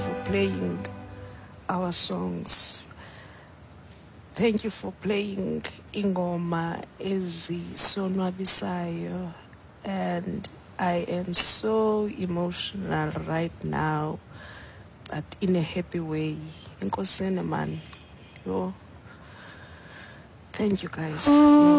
for playing our songs. Thank you for playing Ingoma Ezisonwabisayo. And I am so emotional right now, but in a happy way. Inkosini man. Yo. Thank you guys.